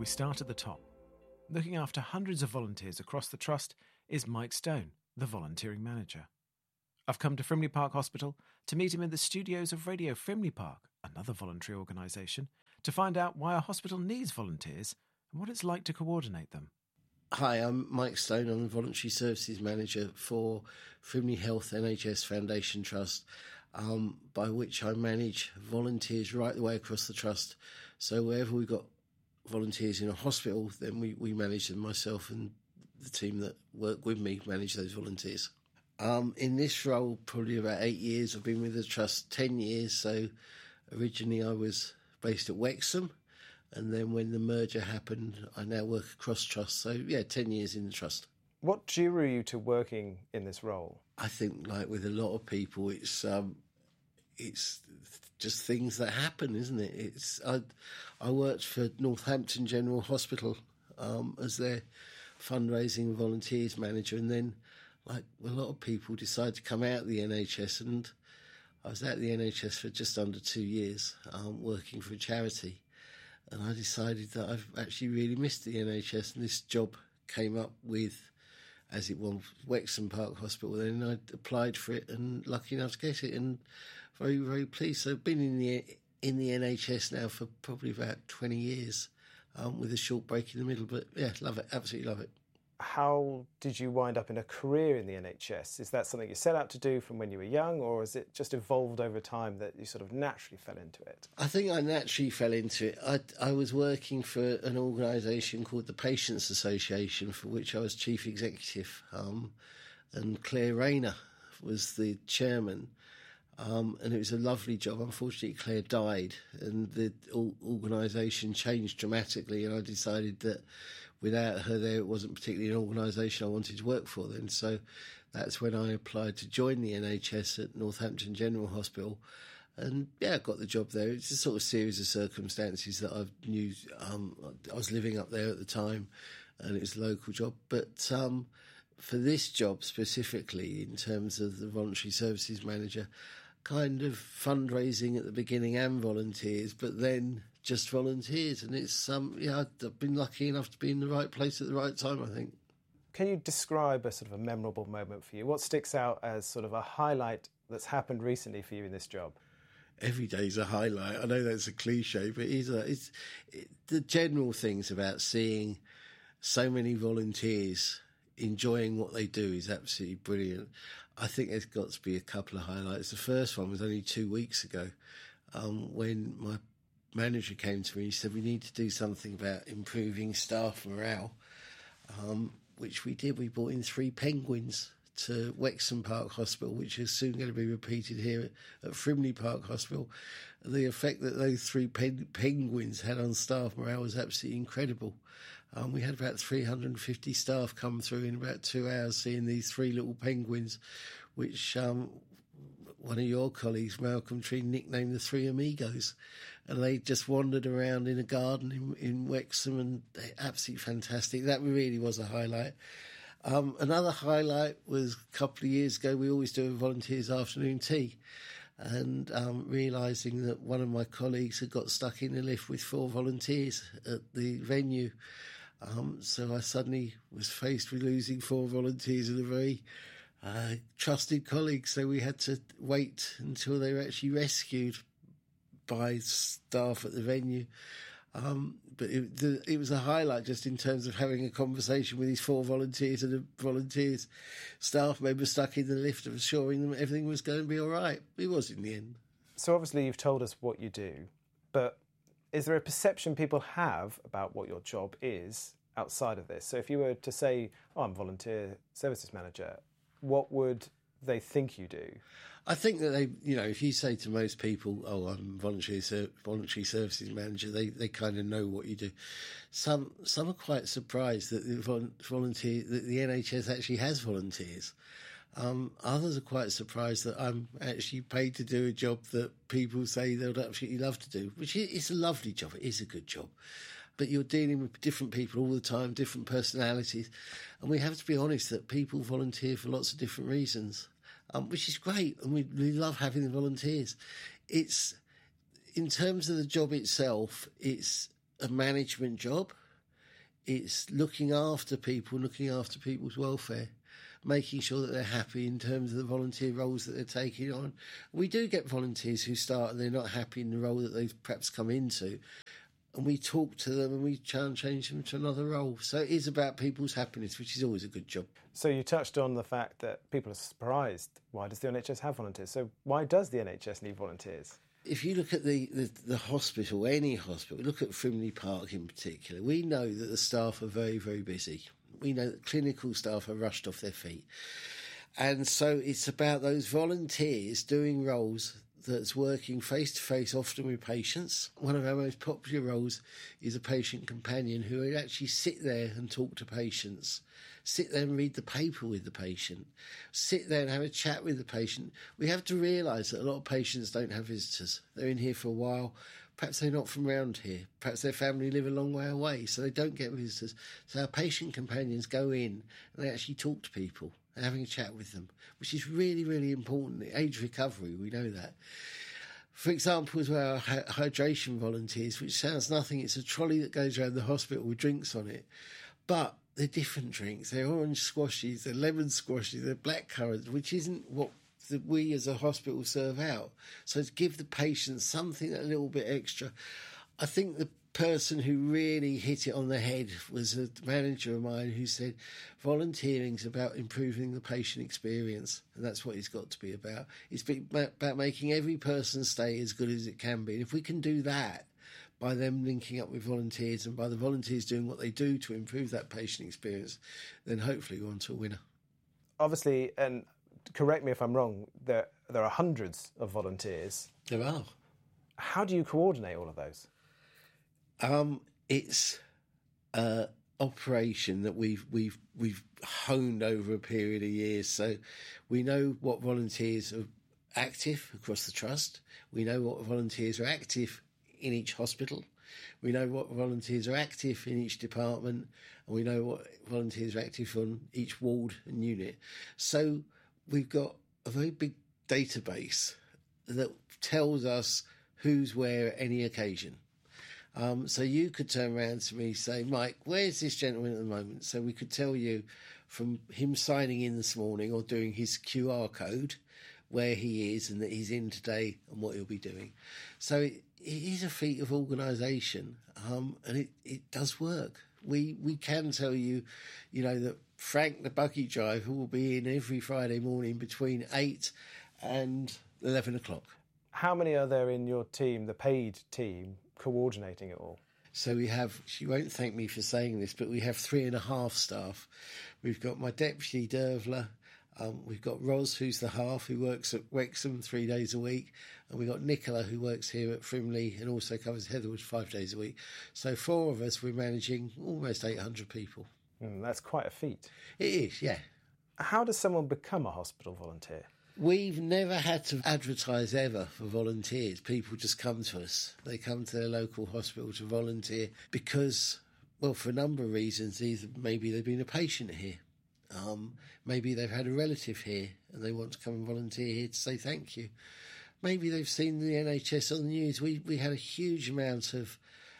we start at the top. Looking after hundreds of volunteers across the Trust is Mike Stone, the volunteering manager. I've come to Frimley Park Hospital to meet him in the studios of Radio Frimley Park, another voluntary organisation, to find out why a hospital needs volunteers and what it's like to coordinate them. Hi, I'm Mike Stone. I'm the Voluntary Services Manager for Frimley Health NHS Foundation Trust, by which I manage volunteers right the way across the Trust. So wherever we've got volunteers in a hospital, then we manage them. Myself and the team that work with me manage those volunteers. In this role, probably about 8 years. I've been with the Trust 10 years. So originally I was based at Wexham. And then when the merger happened, I now work across Trust. So, 10 years in the Trust. What drew you to working in this role? I think, like with a lot of people, it's just things that happen, isn't it? I worked for Northampton General Hospital as their fundraising and volunteers manager. And then, like a lot of people, decided to come out of the NHS. And I was at the NHS for just under 2 years, working for a charity. And I decided that I've actually really missed the NHS, and this job came up with, as it was, Wexham Park Hospital. Then I applied for it, and lucky enough to get it, and very, very pleased. So I've been in the NHS now for probably about 20 years, with a short break in the middle. But love it, absolutely love it. How did you wind up in a career in the NHS? Is that something you set out to do from when you were young, or has it just evolved over time that you sort of naturally fell into it? I think I naturally fell into it. I was working for an organisation called the Patients Association, for which I was chief executive, and Claire Rayner was the chairman. And it was a lovely job. Unfortunately, Claire died, and the organisation changed dramatically, and I decided that without her there, it wasn't particularly an organisation I wanted to work for then. So that's when I applied to join the NHS at Northampton General Hospital. And I got the job there. It's a sort of series of circumstances that I knew. I was living up there at the time, and it was a local job. But for this job specifically, in terms of the voluntary services manager, kind of fundraising at the beginning and volunteers, but then just volunteers. And it's I've been lucky enough to be in the right place at the right time, I think. Can you describe a sort of a memorable moment for you? What sticks out as sort of a highlight that's happened recently for you in this job? Every day's a highlight. I know that's a cliche, but it's the general things about seeing so many volunteers enjoying what they do is absolutely brilliant. I think there's got to be a couple of highlights. The first one was only 2 weeks ago, when my manager came to me. He said, we need to do something about improving staff morale, which we did. We brought in 3 penguins to Wexham Park Hospital, which is soon going to be repeated here at Frimley Park Hospital. The effect that those 3 penguins had on staff morale was absolutely incredible. We had about 350 staff come through in about 2 hours seeing these 3 little penguins, which one of your colleagues, Malcolm Tree, nicknamed the 3 Amigos. And they just wandered around in a garden in Wexham, and they're absolutely fantastic. That really was a highlight. Another highlight was a couple of years ago, we always do a volunteers afternoon tea, and realising that one of my colleagues had got stuck in the lift with 4 volunteers at the venue. So I suddenly was faced with losing 4 volunteers and a very trusted colleague. So we had to wait until they were actually rescued by staff at the venue. But it was a highlight just in terms of having a conversation with these 4 volunteers and a volunteers staff member stuck in the lift and assuring them everything was going to be all right. It was in the end. So obviously you've told us what you do, but is there a perception people have about what your job is outside of this? So if you were to say, I'm volunteer services manager, what would they think you do? I think that they, if you say to most people, I'm voluntary services manager, they kind of know what you do. Some are quite surprised that the NHS actually has volunteers. Others are quite surprised that I'm actually paid to do a job that people say they would absolutely love to do, which is a lovely job. It is a good job. But you're dealing with different people all the time, different personalities. And we have to be honest that people volunteer for lots of different reasons, which is great. And we love having the volunteers. It's, in terms of the job itself, it's a management job. It's looking after people, looking after people's welfare, making sure that they're happy in terms of the volunteer roles that they're taking on. We do get volunteers who start and they're not happy in the role that they've perhaps come into, and we talk to them and we try and change them to another role. So it is about people's happiness, which is always a good job. So you touched on the fact that people are surprised. Why does the NHS have volunteers? So why does the NHS need volunteers? If you look at the hospital, any hospital, look at Frimley Park in particular, we know that the staff are very, very busy. We know that clinical staff are rushed off their feet. And so it's about those volunteers doing roles that's working face-to-face, often with patients. One of our most popular roles is a patient companion who would actually sit there and talk to patients, sit there and read the paper with the patient, sit there and have a chat with the patient. We have to realise that a lot of patients don't have visitors. They're in here for a while. Perhaps they're not from around here. Perhaps their family live a long way away, so they don't get visitors. So our patient companions go in and they actually talk to people. They're having a chat with them, which is really, really important. Age recovery, we know that. For example, as well, our hydration volunteers, which sounds nothing. It's a trolley that goes around the hospital with drinks on it. But they're different drinks. They're orange squashies, they're lemon squashies, they're black currants, which isn't what we as a hospital serve out. So to give the patient something a little bit extra. I think the person who really hit it on the head was a manager of mine who said volunteering's about improving the patient experience, and that's what it's got to be about. It's about making every person's stay as good as it can be. And if we can do that by them linking up with volunteers and by the volunteers doing what they do to improve that patient experience, then hopefully we're on to a winner. Obviously, and correct me if I'm wrong, there are hundreds of volunteers. There are. How do you coordinate all of those? It's an operation that we've honed over a period of years. So we know what volunteers are active across the trust. We know what volunteers are active in each hospital. We know what volunteers are active in each department, and we know what volunteers are active on each ward and unit. So we've got a very big database that tells us who's where at any occasion. So you could turn around to me and say, Mike, where's this gentleman at the moment? So we could tell you from him signing in this morning or doing his QR code where he is and that he's in today and what he'll be doing. So it is a feat of organisation, and it does work. We can tell you, that Frank, the buggy driver, will be in every Friday morning between 8 and 11 o'clock. How many are there in your team, the paid team, coordinating it all? So we have, she won't thank me for saying this, but we have 3.5 staff. We've got my deputy Dervla, we've got Ros, who's the half, who works at Wexham 3 days a week, and we've got Nicola, who works here at Frimley and also covers Heatherwood 5 days a week. So 4 of us, we're managing almost 800 people. That's quite a feat. It is, yeah. How does someone become a hospital volunteer? We've never had to advertise ever for volunteers. People just come to us. They come to their local hospital to volunteer because, well, for a number of reasons. Either maybe they've been a patient here. Maybe they've had a relative here and they want to come and volunteer here to say thank you. Maybe they've seen the NHS on the news. We had a huge amount of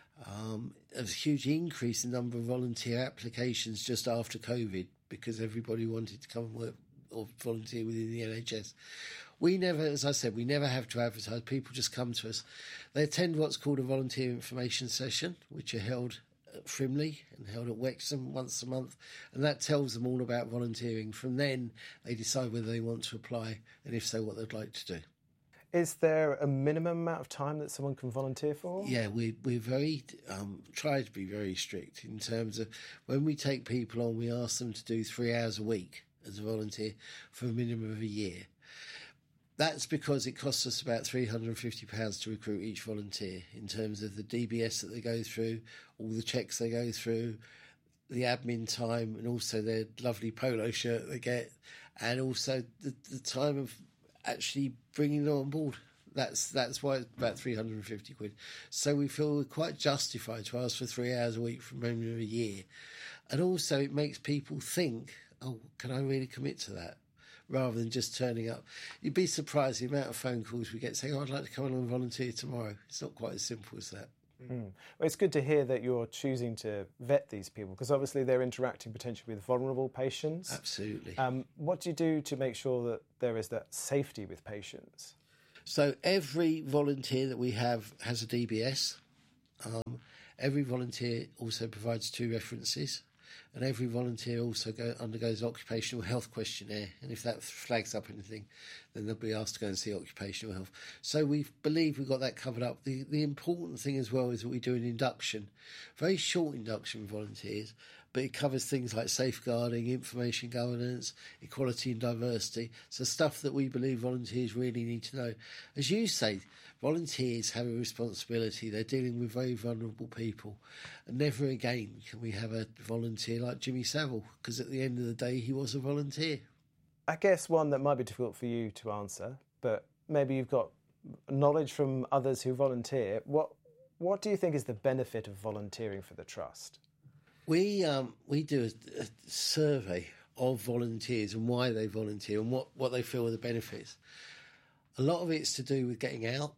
a huge increase in the number of volunteer applications just after COVID because everybody wanted to come and work or volunteer within the NHS. We never, as I said, we never have to advertise. People just come to us. They attend what's called a volunteer information session, which are held at Frimley and held at Wexham once a month, and that tells them all about volunteering. From then, they decide whether they want to apply, and if so, what they'd like to do. Is there a minimum amount of time that someone can volunteer for? Yeah, we're very try to be very strict in terms of when we take people on, we ask them to do 3 hours a week as a volunteer for a minimum of a year. That's because it costs us about £350 to recruit each volunteer in terms of the DBS that they go through, all the checks they go through, the admin time, and also their lovely polo shirt they get, and also the time of actually bringing them on board. That's why it's about £350. So we feel we're quite justified to ask for 3 hours a week for a minimum of a year. And also it makes people think, oh, can I really commit to that? Rather than just turning up. You'd be surprised the amount of phone calls we get saying, oh, I'd like to come along and volunteer tomorrow. It's not quite as simple as that. Well, it's good to hear that you're choosing to vet these people, because obviously they're interacting potentially with vulnerable patients. Absolutely. What do you do to make sure that there is that safety with patients? So every volunteer that we have has a DBS. Every volunteer also provides 2 references, and every volunteer also undergoes an occupational health questionnaire. And if that flags up anything, then they'll be asked to go and see occupational health. So we believe we've got that covered up. The important thing as well is that we do an induction, very short induction with volunteers, but it covers things like safeguarding, information governance, equality and diversity. So stuff that we believe volunteers really need to know. As you say, volunteers have a responsibility. They're dealing with very vulnerable people. And never again can we have a volunteer like Jimmy Savile, because at the end of the day, he was a volunteer. I guess one that might be difficult for you to answer, but maybe you've got knowledge from others who volunteer. What do you think is the benefit of volunteering for the Trust? We do a survey of volunteers and why they volunteer and what they feel are the benefits. A lot of it's to do with getting out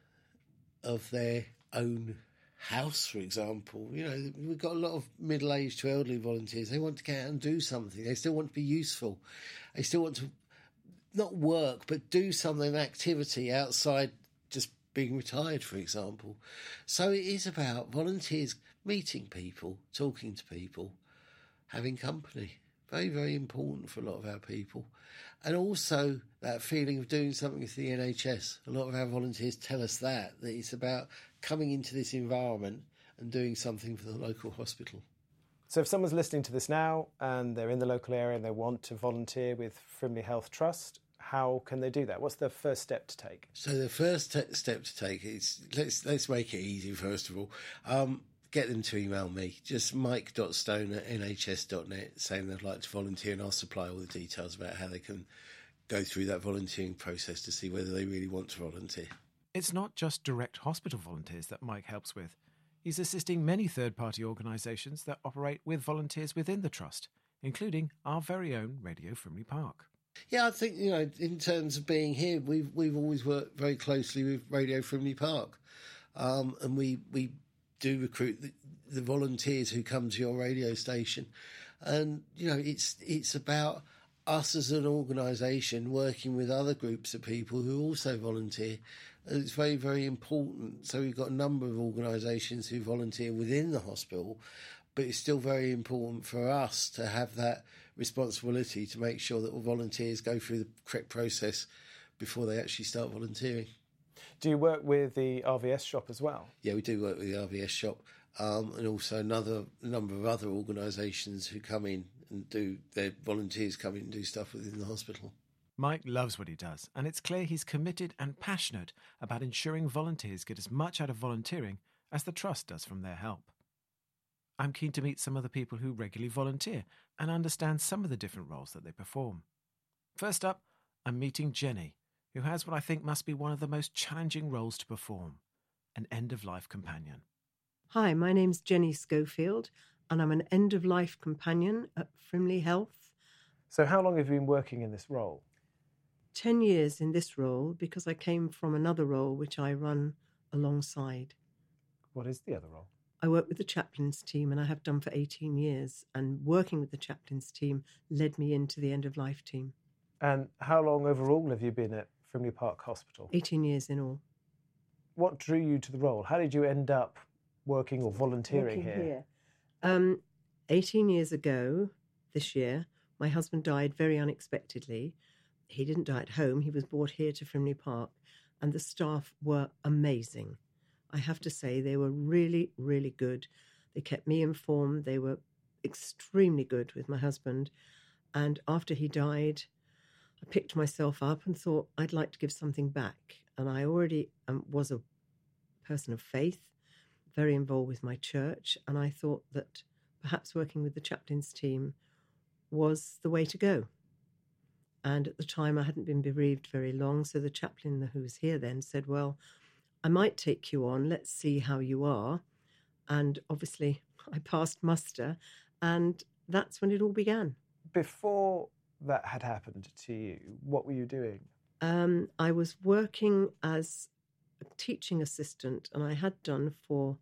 of their own house, for example. You know, we've got a lot of middle-aged to elderly volunteers. They want to get out and do something. They still want to be useful. They still want to not work, but do something, an activity outside just being retired, for example. So it is about volunteers meeting people, talking to people, having company. Very, very important for a lot of our people. And also that feeling of doing something with the NHS. A lot of our volunteers tell us that it's about coming into this environment and doing something for the local hospital. So if someone's listening to this now and they're in the local area and they want to volunteer with Frimley Health Trust, how can they do that? What's the first step to take? So the first step to take is, let's make it easy first of all. Get them to email me, just mike.stone@nhs.net, saying they'd like to volunteer, and I'll supply all the details about how they can go through that volunteering process to see whether they really want to volunteer. It's not just direct hospital volunteers that Mike helps with. He's assisting many third-party organisations that operate with volunteers within the Trust, including our very own Radio Frimley Park. Yeah, I think, you know, in terms of being here, we've always worked very closely with Radio Frimley Park, and we do recruit the volunteers who come to your radio station. And, you know, it's about us as an organisation working with other groups of people who also volunteer. And it's very, very important. So we've got a number of organisations who volunteer within the hospital, but it's still very important for us to have that responsibility to make sure that all volunteers go through the correct process before they actually start volunteering. Do you work with the RVS shop as well? Yeah, we do work with the RVS shop, and also a number of other organisations who come in and their volunteers come in and do stuff within the hospital. Mike loves what he does, and it's clear he's committed and passionate about ensuring volunteers get as much out of volunteering as the Trust does from their help. I'm keen to meet some of the people who regularly volunteer and understand some of the different roles that they perform. First up, I'm meeting Jenny, who has what I think must be one of the most challenging roles to perform, an end-of-life companion. Hi, my name's Jenny Schofield, and I'm an end-of-life companion at Frimley Health. So how long have you been working in this role? 10 years in this role, because I came from another role which I run alongside. What is the other role? I work with the chaplains team, and I have done for 18 years, and working with the chaplains team led me into the end-of-life team. And how long overall have you been at Frimley Park Hospital? 18 years in all. What drew you to the role? How did you end up working or volunteering here? 18 years ago, this year, my husband died very unexpectedly. He didn't die at home. He was brought here to Frimley Park, and the staff were amazing. I have to say, they were really, really good. They kept me informed. They were extremely good with my husband. And after he died, I picked myself up and thought I'd like to give something back. And I already was a person of faith, very involved with my church, and I thought that perhaps working with the chaplains team was the way to go. And at the time, I hadn't been bereaved very long, so the chaplain who was here then said, well, I might take you on, let's see how you are. And obviously, I passed muster, and that's when it all began. Before that had happened to you, what were you doing? I was working as a teaching assistant, and I had done for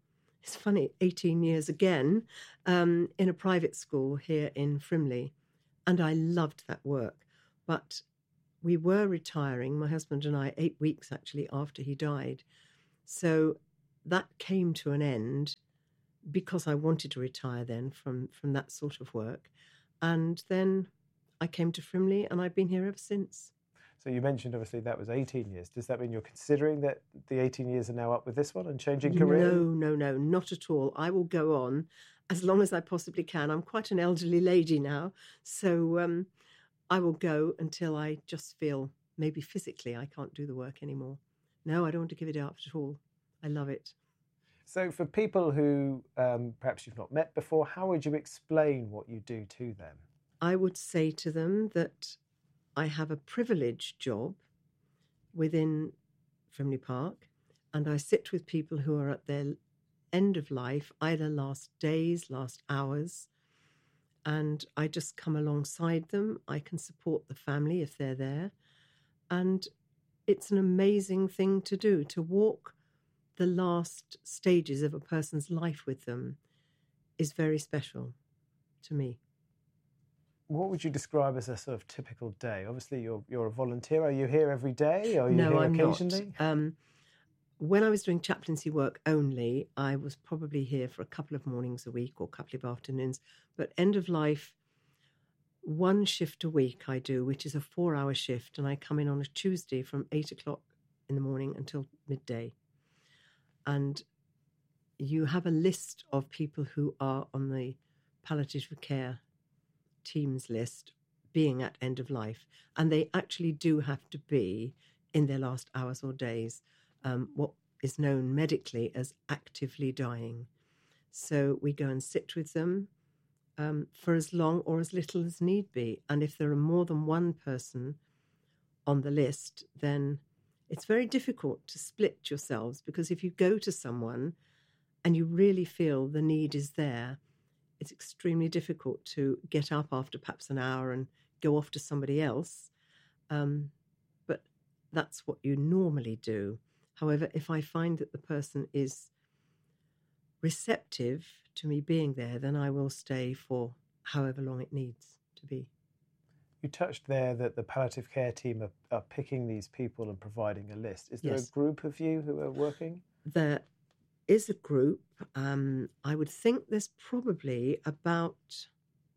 it's funny, 18 years again, in a private school here in Frimley. And I loved that work. But we were retiring, my husband and I, 8 weeks actually after he died. So that came to an end because I wanted to retire then from that sort of work. And then I came to Frimley and I've been here ever since. So you mentioned, obviously, that was 18 years. Does that mean you're considering that the 18 years are now up with this one and changing career? No, not at all. I will go on as long as I possibly can. I'm quite an elderly lady now, so I will go until I just feel maybe physically I can't do the work anymore. No, I don't want to give it up at all. I love it. So for people who perhaps you've not met before, how would you explain what you do to them? I would say to them that I have a privileged job within Frimley Park, and I sit with people who are at their end of life, either last days, last hours, and I just come alongside them. I can support the family if they're there, and it's an amazing thing to do, to walk the last stages of a person's life with them is very special to me. What would you describe as a sort of typical day? Obviously, you're a volunteer. Are you here every day? Or are you No, here I'm occasionally? not. When I was doing chaplaincy work only, I was probably here for a couple of mornings a week or a couple of afternoons. But end of life, one shift a week I do, which is a 4-hour shift, and I come in on a Tuesday from 8 o'clock in the morning until midday. And you have a list of people who are on the palliative care team's list being at end of life, and they actually do have to be in their last hours or days, what is known medically as actively dying. So we go and sit with them for as long or as little as need be. And if there are more than one person on the list, then it's very difficult to split yourselves, because if you go to someone and you really feel the need is there, it's extremely difficult to get up after perhaps an hour and go off to somebody else. But that's what you normally do. However, if I find that the person is receptive to me being there, then I will stay for however long it needs to be. You touched there that the palliative care team are picking these people and providing a list. Is there Yes. a group of you who are working? There is a group. I would think there's probably about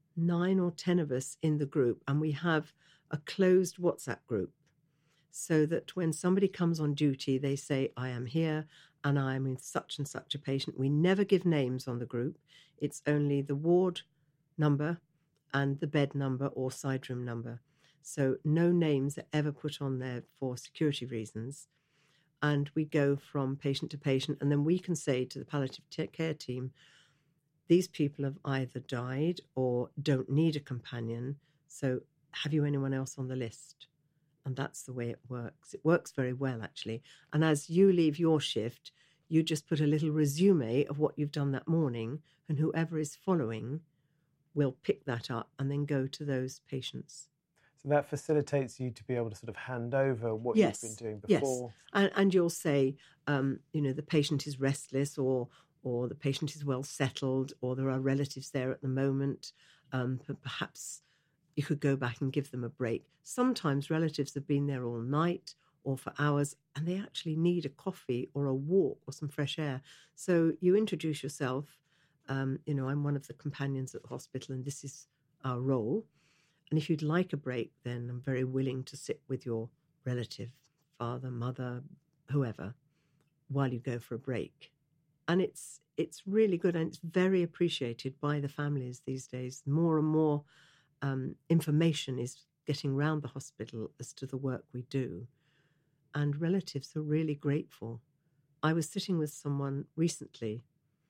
9 or 10 of us in the group, and we have a closed WhatsApp group so that when somebody comes on duty, they say, I am here and I am with such and such a patient. We never give names on the group. It's only the ward number and the bed number or side room number. So no names are ever put on there for security reasons. And we go from patient to patient, and then we can say to the palliative care team, these people have either died or don't need a companion, so have you anyone else on the list? And that's the way it works. It works very well, actually. And as you leave your shift, you just put a little resume of what you've done that morning, and whoever is following will pick that up and then go to those patients. So that facilitates you to be able to sort of hand over what Yes, you've been doing before. Yes, and you'll say, the patient is restless, or the patient is well settled, or there are relatives there at the moment. But perhaps you could go back and give them a break. Sometimes relatives have been there all night or for hours, and they actually need a coffee or a walk or some fresh air. So you introduce yourself. I'm one of the companions at the hospital, and this is our role. And if you'd like a break, then I'm very willing to sit with your relative, father, mother, whoever, while you go for a break. And it's really good, and it's very appreciated by the families these days. More and more information is getting round the hospital as to the work we do, and relatives are really grateful. I was sitting with someone recently,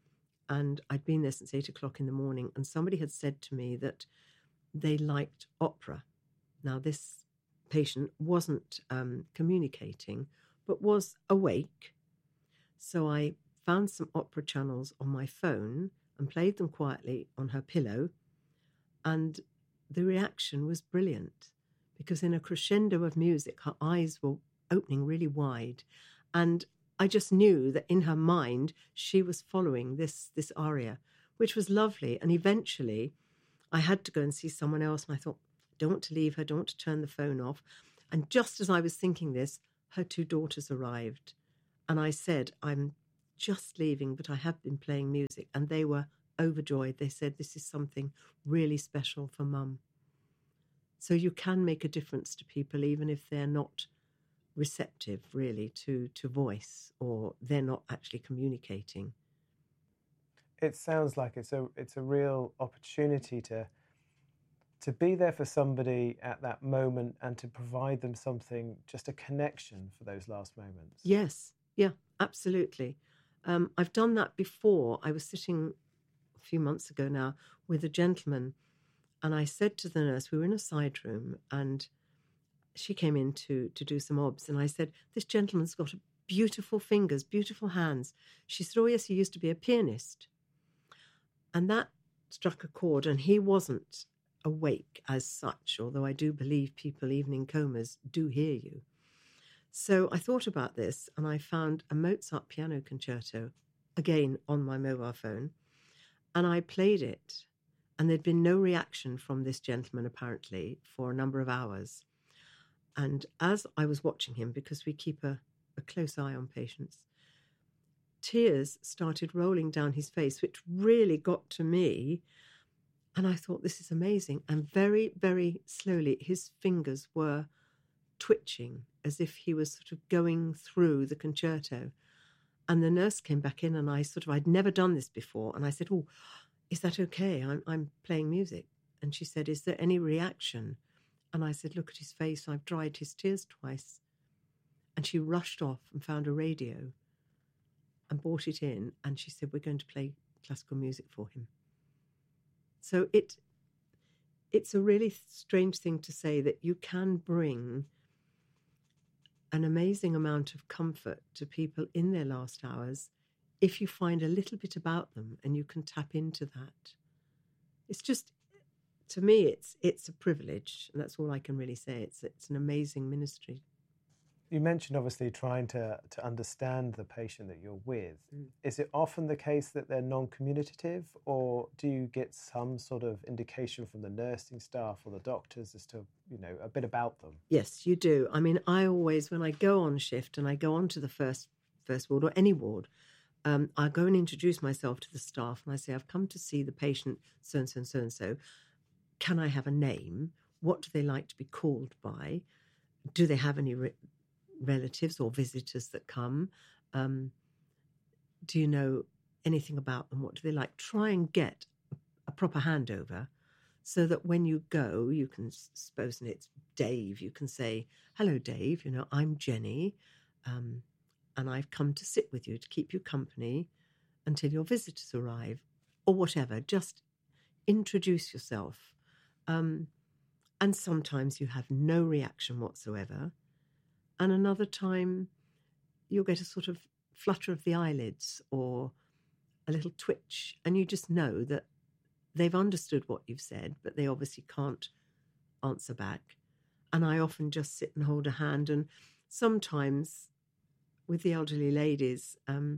and I'd been there since 8 o'clock in the morning, and somebody had said to me that they liked opera. Now, this patient wasn't communicating, but was awake. So I found some opera channels on my phone and played them quietly on her pillow. And the reaction was brilliant, because in a crescendo of music, her eyes were opening really wide. And I just knew that in her mind she was following this aria, which was lovely. And eventually I had to go and see someone else, and I thought, don't want to leave her, don't want to turn the phone off. And just as I was thinking this, her 2 daughters arrived. And I said, I'm just leaving, but I have been playing music. And they were overjoyed. They said, this is something really special for Mum. So you can make a difference to people, even if they're not receptive, really, to voice, or they're not actually communicating. It sounds like it's a real opportunity to be there for somebody at that moment and to provide them something, just a connection for those last moments. Yes, yeah, absolutely. I've done that before. I was sitting a few months ago now with a gentleman, and I said to the nurse, we were in a side room, and she came in to do some obs, and I said, this gentleman's got beautiful fingers, beautiful hands. She said, oh yes, he used to be a pianist. And that struck a chord, and he wasn't awake as such, although I do believe people, even in comas, do hear you. So I thought about this, and I found a Mozart piano concerto, again on my mobile phone, and I played it, and there'd been no reaction from this gentleman, apparently, for a number of hours. And as I was watching him, because we keep a close eye on patients, tears started rolling down his face, which really got to me. And I thought, this is amazing. And very, very slowly, his fingers were twitching as if he was sort of going through the concerto. And the nurse came back in, and I'd never done this before. And I said, oh, is that okay? I'm playing music. And she said, is there any reaction? And I said, look at his face. I've dried his tears twice. And she rushed off and found a radio and brought it in. And she said, we're going to play classical music for him. So it's a really strange thing to say, that you can bring an amazing amount of comfort to people in their last hours if you find a little bit about them and you can tap into that. It's just, to me, it's a privilege, and that's all I can really say. It's an amazing ministry. You mentioned obviously trying to understand the patient that you're with. Is it often the case that they're non-communicative, or do you get some sort of indication from the nursing staff or the doctors as to, a bit about them? Yes, you do. I mean, I always, when I go on shift and I go on to the first ward or any ward, I go and introduce myself to the staff, and I say, I've come to see the patient so-and-so and so-and-so. Can I have a name? What do they like to be called by? Do they have any relatives or visitors that come? Do you know anything about them? What do they like? Try and get a proper handover, so that when you go, you can, suppose it's Dave, you can say, hello, Dave, I'm Jenny, and I've come to sit with you to keep you company until your visitors arrive, or whatever. Just introduce yourself. And sometimes you have no reaction whatsoever. And another time you'll get a sort of flutter of the eyelids or a little twitch, and you just know that they've understood what you've said, but they obviously can't answer back. And I often just sit and hold a hand, and sometimes with the elderly ladies,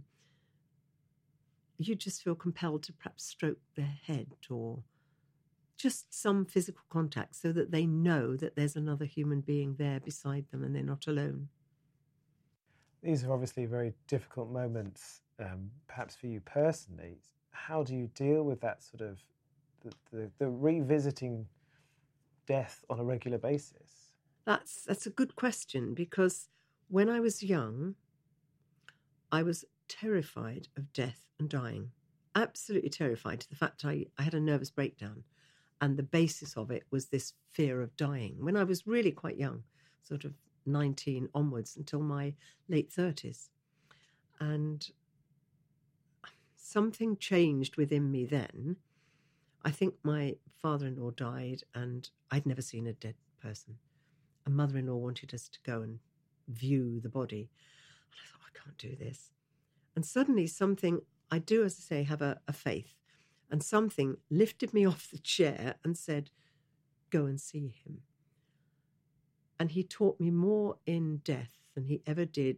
you just feel compelled to perhaps stroke their head or just some physical contact, so that they know that there's another human being there beside them and they're not alone. These are obviously very difficult moments, perhaps for you personally. How do you deal with that sort of the revisiting death on a regular basis? That's a good question, because when I was young, I was terrified of death and dying. Absolutely terrified, to the fact I had a nervous breakdown. And the basis of it was this fear of dying when I was really quite young, sort of 19 onwards until my late 30s. And something changed within me then. I think my father-in-law died, and I'd never seen a dead person. And mother-in-law wanted us to go and view the body. And I thought, I can't do this. And suddenly something, I do, as I say, have a faith. And something lifted me off the chair and said, go and see him. And he taught me more in death than he ever did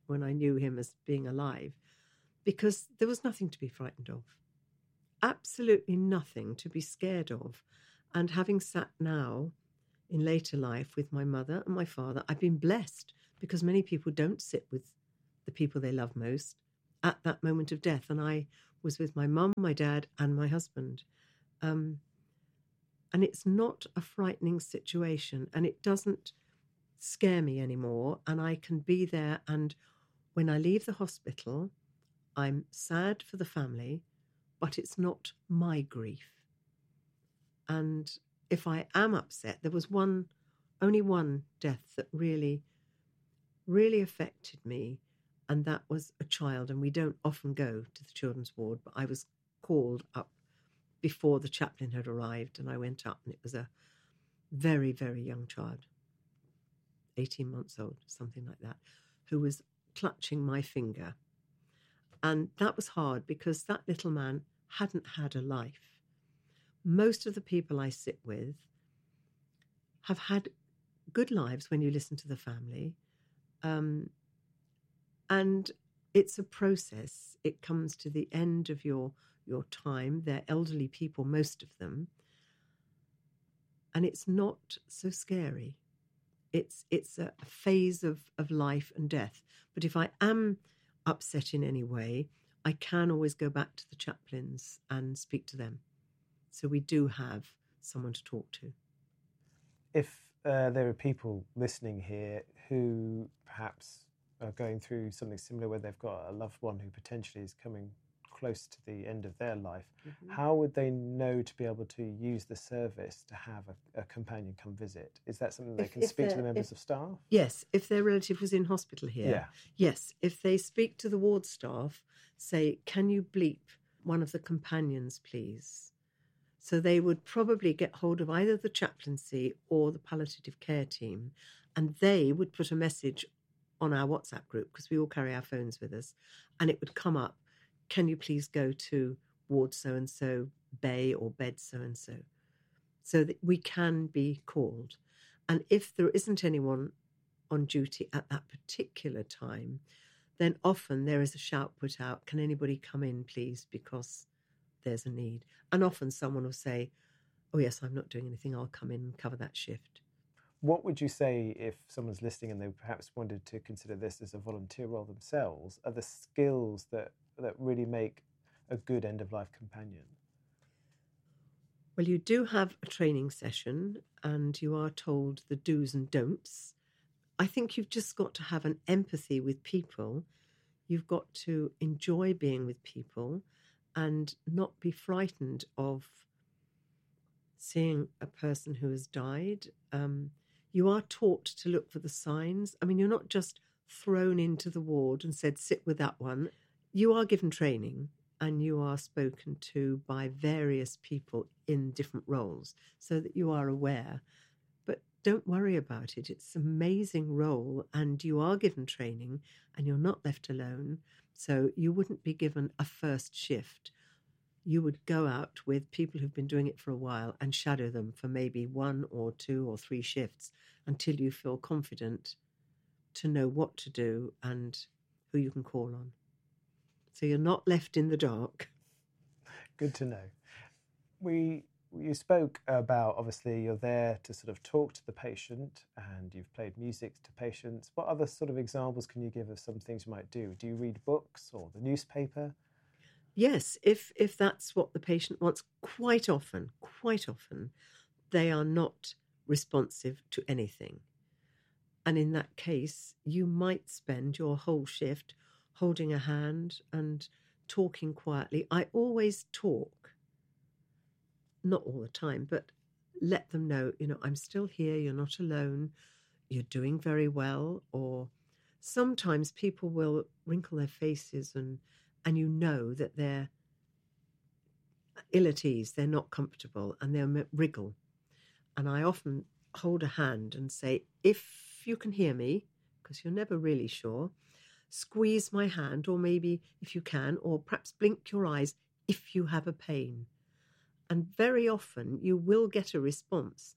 when I knew him as being alive, because there was nothing to be frightened of. Absolutely nothing to be scared of. And having sat now in later life with my mother and my father, I've been blessed, because many people don't sit with the people they love most at that moment of death. And I was with my mum, my dad, and my husband. And it's not a frightening situation, and it doesn't scare me anymore. And I can be there. And when I leave the hospital, I'm sad for the family, but it's not my grief. And if I am upset, there was only one death that really, really affected me, and that was a child. And we don't often go to the children's ward, but I was called up before the chaplain had arrived, and I went up, and it was a very, very young child, 18 months old, something like that, who was clutching my finger. And that was hard, because that little man hadn't had a life. Most of the people I sit with have had good lives when you listen to the family. And it's a process. It comes to the end of your time. They're elderly people, most of them. And it's not so scary. It's a phase of life and death. But if I am upset in any way, I can always go back to the chaplains and speak to them. So we do have someone to talk to. If there are people listening here who perhaps are going through something similar, where they've got a loved one who potentially is coming close to the end of their life, how would they know to be able to use the service to have a companion come visit? Is that something they can speak to the members of staff? Yes, if their relative was in hospital here. Yeah. Yes, if they speak to the ward staff, say, can you bleep one of the companions, please? So they would probably get hold of either the chaplaincy or the palliative care team, and they would put a message on our WhatsApp group, because we all carry our phones with us, and it would come up, can you please go to ward so-and-so, bay or bed so-and-so, so that we can be called. And if there isn't anyone on duty at that particular time, then often there is a shout put out, can anybody come in, please, because there's a need. And often someone will say, oh yes, I'm not doing anything, I'll come in and cover that shift. What would you say if someone's listening and they perhaps wanted to consider this as a volunteer role themselves, are the skills that really make a good end-of-life companion? Well, you do have a training session, and you are told the do's and don'ts. I think you've just got to have an empathy with people. You've got to enjoy being with people and not be frightened of seeing a person who has died. You are taught to look for the signs. I mean, you're not just thrown into the ward and said, sit with that one. You are given training, and you are spoken to by various people in different roles, so that you are aware. But don't worry about it. It's an amazing role, and you are given training, and you're not left alone. So you wouldn't be given a first shift. You would go out with people who've been doing it for a while and shadow them for maybe 1 or 2 or 3 shifts until you feel confident to know what to do and who you can call on. So you're not left in the dark. Good to know. You spoke about, obviously, you're there to sort of talk to the patient, and you've played music to patients. What other sort of examples can you give of some things you might do? Do you read books or the newspaper? Yes, if that's what the patient wants. Quite often, they are not responsive to anything. And in that case, you might spend your whole shift holding a hand and talking quietly. I always talk, not all the time, but let them know, I'm still here, you're not alone, you're doing very well. Or sometimes people will wrinkle their faces and you know that they're ill at ease, they're not comfortable, and they'll wriggle. And I often hold a hand and say, if you can hear me, because you're never really sure, squeeze my hand, or maybe if you can, or perhaps blink your eyes if you have a pain. And very often you will get a response.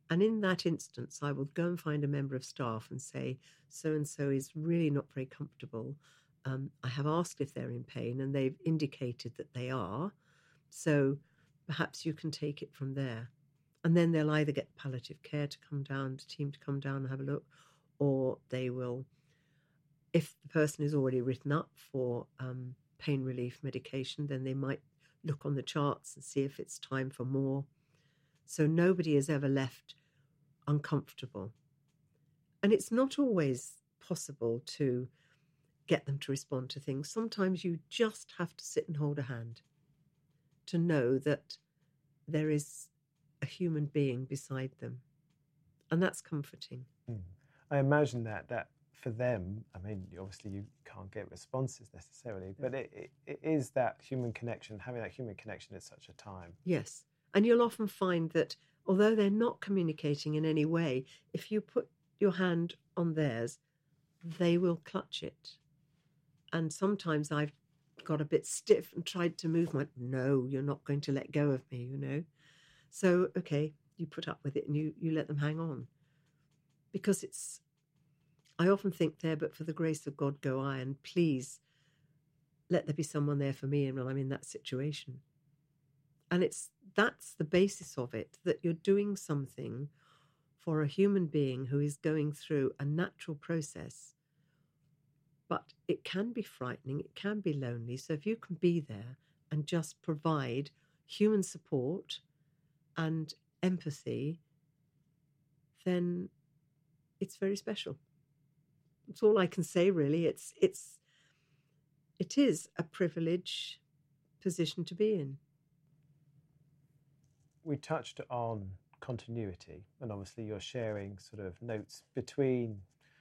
And in that instance, I will go and find a member of staff and say, so-and-so is really not very comfortable. I have asked if they're in pain and they've indicated that they are. So perhaps you can take it from there. And then they'll either get palliative care to come down, the team to come down and have a look, or they will, if the person is already written up for pain relief medication, then they might look on the charts and see if it's time for more. So nobody is ever left uncomfortable. And it's not always possible to get them to respond to things. Sometimes you just have to sit and hold a hand to know that there is a human being beside them. And that's comforting. I imagine that for them, I mean, obviously you can't get responses necessarily, but it is that human connection, having that human connection at such a time. Yes. And you'll often find that although they're not communicating in any way, if you put your hand on theirs, they will clutch it. And sometimes I've got a bit stiff and tried to move my, no, you're not going to let go of me, you know. So, okay, you put up with it and you let them hang on. Because it's, I often think there, but for the grace of God go I, and please let there be someone there for me when I'm in that situation. And that's the basis of it, that you're doing something for a human being who is going through a natural process. But it can be frightening, it can be lonely. So if you can be there and just provide human support and empathy, then it's very special. It's all I can say, really. It is a privileged position to be in. We touched on continuity, and obviously you're sharing sort of notes between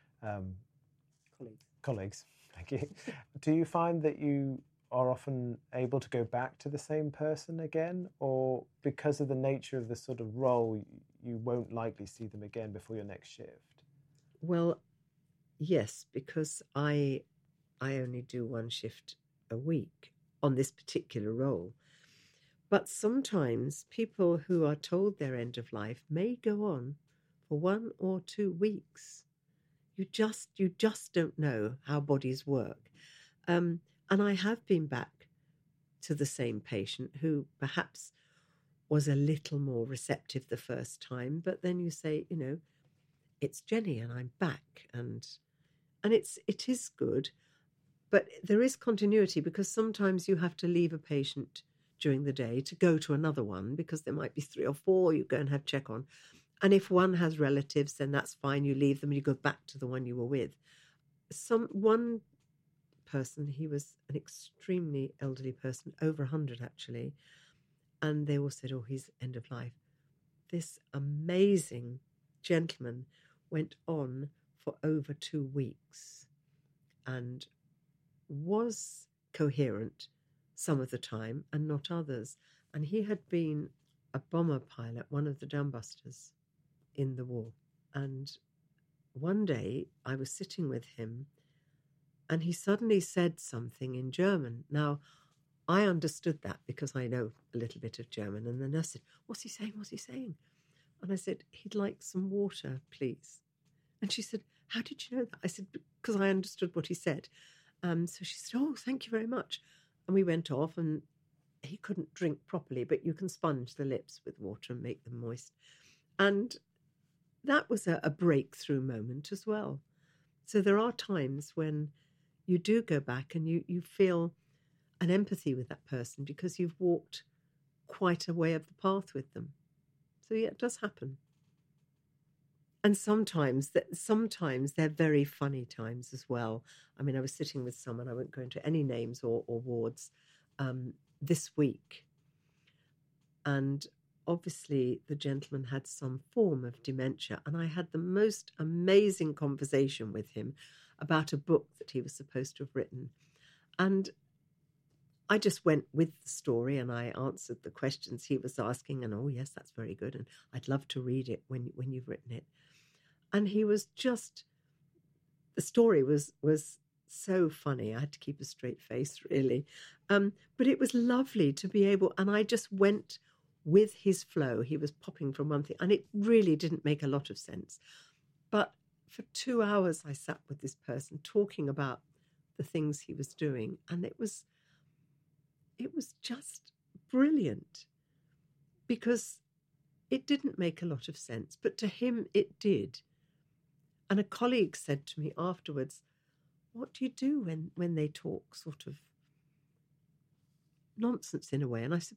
colleagues. Thank you. Do you find that you are often able to go back to the same person again, or because of the nature of the sort of role, you won't likely see them again before your next shift? Well, yes, because I only do one shift a week on this particular role. But sometimes people who are told their end of life may go on for 1 or 2 weeks. You just don't know how bodies work. And I have been back to the same patient who perhaps was a little more receptive the first time, but then you say, you know, it's Jenny and I'm back, and it is good, but there is continuity because sometimes you have to leave a patient during the day to go to another one because there might be 3 or 4 you go and have check on. And if one has relatives, then that's fine. You leave them and you go back to the one you were with. One person, he was an extremely elderly person, over 100 actually, and they all said, oh, he's end of life. This amazing gentleman went on for over 2 weeks and was coherent some of the time and not others. And he had been a bomber pilot, one of the dambusters in the war. And one day I was sitting with him and he suddenly said something in German. Now, I understood that because I know a little bit of German. And the nurse said, what's he saying? What's he saying? And I said, he'd like some water, please. And she said, how did you know that? I said, because I understood what he said. So she said, oh, thank you very much. And we went off and he couldn't drink properly, but you can sponge the lips with water and make them moist. And that was a breakthrough moment as well. So there are times when you do go back and you feel an empathy with that person because you've walked quite a way of the path with them. So yeah, it does happen. And sometimes they're very funny times as well. I mean, I was sitting with someone, I won't go into any names or wards, this week. And obviously the gentleman had some form of dementia. And I had the most amazing conversation with him about a book that he was supposed to have written. And I just went with the story and I answered the questions he was asking. And, oh, yes, that's very good. And I'd love to read it when you've written it. And he was just, the story was so funny. I had to keep a straight face, really. But it was lovely to be able, and I just went with his flow. He was popping from one thing, and it really didn't make a lot of sense. But for 2 hours, I sat with this person talking about the things he was doing, and it was just brilliant, because it didn't make a lot of sense, but to him it did. And a colleague said to me afterwards, what do you do when they talk sort of nonsense in a way? And I said,